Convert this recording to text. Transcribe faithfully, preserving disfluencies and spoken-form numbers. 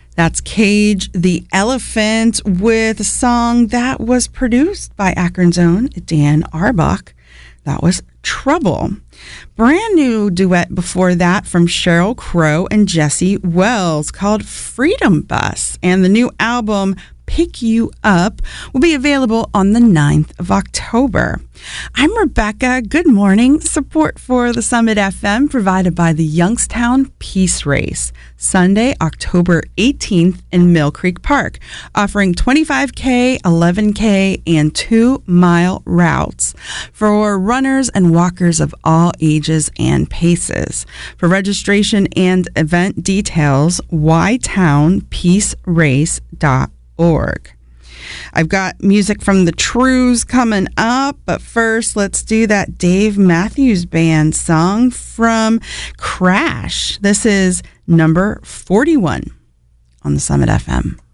That's Cage the Elephant with a song that was produced by Akron's own Dan Arbach. That was Trouble. Brand new duet before that from Sheryl Crow and Jesse Wells called Freedom Bus. And the new album Pick You Up will be available on the ninth of October. I'm Rebecca. Good morning. Support for the Summit F M provided by the Youngstown Peace Race, Sunday, October eighteenth in Mill Creek Park, offering twenty-five K, eleven K, and two-mile routes for runners and walkers of all ages and paces. For registration and event details, y town peace race dot org. I've got music from the Trues coming up, but first let's do that Dave Matthews Band song from Crash. This is number forty-one on the Summit F M.